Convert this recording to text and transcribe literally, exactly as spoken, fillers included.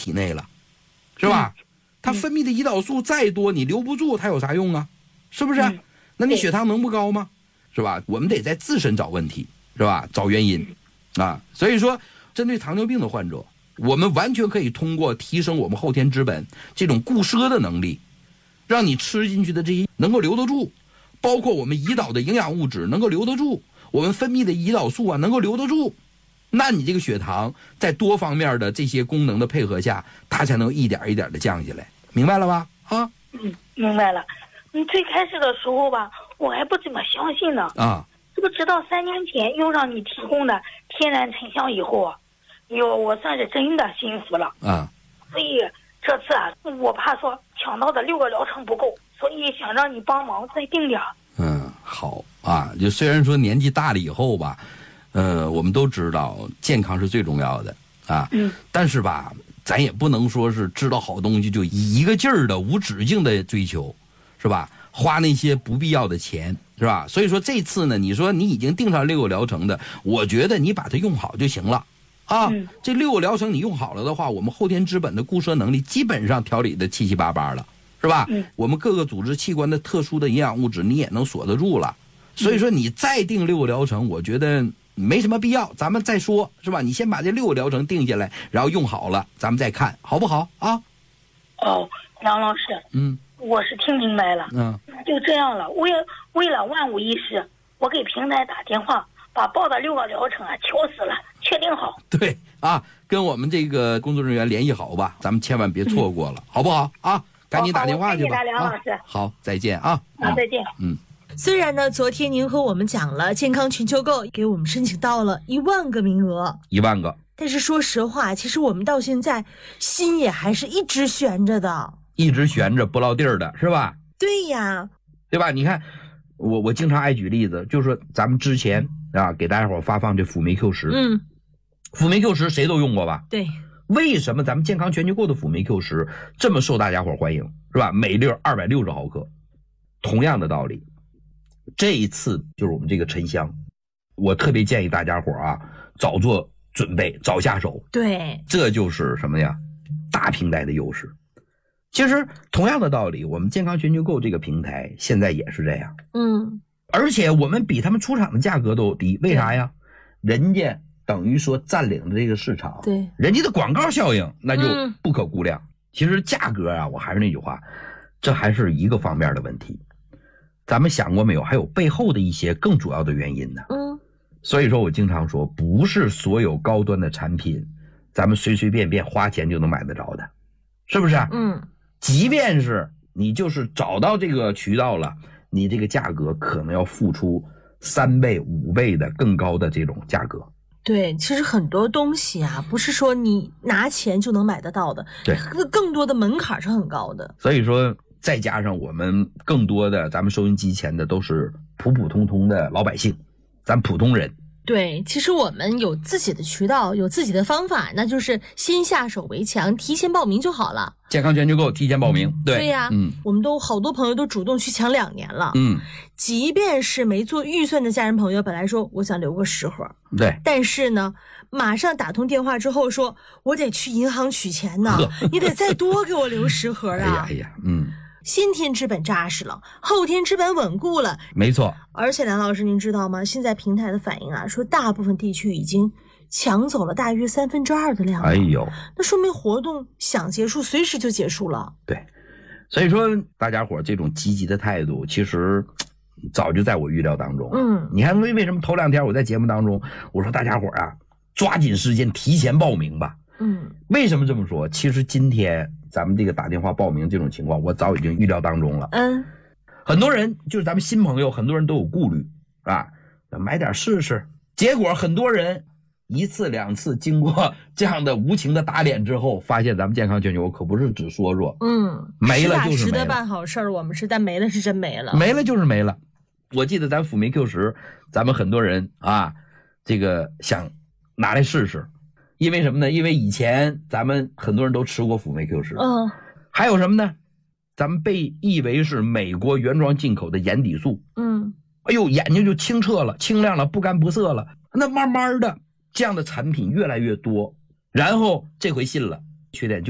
体内了，是吧？嗯、它分泌的胰岛素再多，你留不住，它有啥用啊？是不是？嗯、那你血糖能不高吗？是吧？我们得在自身找问题，是吧？找原因啊。所以说，针对糖尿病的患者，我们完全可以通过提升我们后天脂本这种固摄的能力，让你吃进去的这些能够留得住，包括我们胰岛的营养物质能够留得住，我们分泌的胰岛素啊能够留得住，那你这个血糖在多方面的这些功能的配合下，它才能一点一点的降下来，明白了吧？啊， 嗯，明白了。你最开始的时候吧，我还不怎么相信呢。 啊， 这不直到三年前用上你提供的天然沉香以后，哟，我算是真的信服了。 啊， 所以这次啊，我怕说抢到的六个疗程不够，所以想让你帮忙再定点。 嗯，好啊，就虽然说年纪大了以后吧，呃，我们都知道健康是最重要的啊， 嗯， 但是吧，咱也不能说是知道好东西就一个劲儿的无止境的追求，是吧？花那些不必要的钱，是吧？所以说这次呢，你说你已经定上六个疗程的，我觉得你把它用好就行了啊。 嗯、 这六个疗程你用好了的话，我们后天脂本的固摄能力基本上调理的七七八八了，是吧？ 嗯、 我们各个组织器官的特殊的营养物质你也能锁得住了。所以说你再定六个疗程，我觉得没什么必要，咱们再说，是吧？你先把这六个疗程定下来，然后用好了，咱们再看，好不好啊？ 哦，杨老师， 嗯， 我是听明白了， 嗯， 就这样了。为为了万无一失，我给平台打电话，把报的六个疗程啊敲死了，确定好。 对啊，跟我们这个工作人员联系好吧，咱们千万别错过了，嗯、好不好啊？赶紧打电话去吧。 好，梁老师、 啊。好，再见啊。 好，再见。 嗯。 虽然呢，昨天您和我们讲了健康全球购给我们申请到了一万个名额， 一万个。 但是说实话，其实我们到现在心也还是一直悬着的， 一直悬着不落地儿的，是吧？ 对呀， 对吧？你看，我我经常爱举例子，就是说咱们之前啊给大家伙发放这辅酶 Q 十， 嗯， 辅酶 Q 十谁都用过吧？ 对。 为什么咱们健康全球购的辅酶 Q 十这么受大家伙欢迎，是吧？每粒二百六十毫克，同样的道理。这一次就是我们这个沉香，我特别建议大家伙啊，早做准备，早下手。 对， 这就是什么呀？大平台的优势。其实同样的道理，我们健康全球购这个平台现在也是这样。 嗯， 而且我们比他们出厂的价格都低，为啥呀？人家等于说占领了这个市场， 对， 人家的广告效应那就不可估量。嗯、其实价格啊，我还是那句话，这还是一个方面的问题。咱们想过没有？还有背后的一些更主要的原因呢。 嗯， 所以说我经常说，不是所有高端的产品，咱们随随便便花钱就能买得着的，是不是？ 嗯， 即便是你就是找到这个渠道了，你这个价格可能要付出三倍、五倍的更高的这种价格。 对，其实很多东西啊，不是说你拿钱就能买得到的， 对， 更多的门槛是很高的。 所以说。再加上我们更多的咱们收音机前的都是普普通通的老百姓，咱普通人。 对，其实我们有自己的渠道，有自己的方法，那就是先下手为强，提前报名就好了。 健康全球购提前报名，对对呀、啊， 嗯， 我们都好多朋友都主动去抢两年了， 嗯， 即便是没做预算的家人朋友，本来说我想留个十盒， 对， 但是呢，马上打通电话之后说，我得去银行取钱呢，你得再多给我留十盒啊！ 哎呀哎呀，嗯。 先天之本扎实了，后天之本稳固了， 没错。 而且梁老师您知道吗？现在平台的反应啊，说大部分地区已经抢走了大约三分之二的量了。 哎呦， 那说明活动想结束随时就结束了。 对，所以说大家伙这种积极的态度其实早就在我预料当中。 嗯， 你看为什么头两天我在节目当中我说大家伙啊，抓紧时间提前报名吧。 嗯，为什么这么说？其实今天咱们这个打电话报名这种情况，我早已经预料当中了。 嗯， 很多人就是咱们新朋友，很多人都有顾虑啊，买点试试。结果很多人一次两次经过这样的无情的打脸之后，发现咱们健康全球可不是只说说， 嗯， 没了就是没了。 实打实的办好事儿，我们是，但没了是真没了， 没了就是没了。我记得咱辅酶 Q 十，咱们很多人啊，这个想拿来试试。因为什么呢？因为以前咱们很多人都吃过辅酶 Q 十， 嗯， 还有什么呢？咱们被誉为是美国原装进口的眼底素， 嗯， 哎呦，眼睛就清澈了、清亮了、不干不涩了。那慢慢的，这样的产品越来越多，然后这回信了，缺点就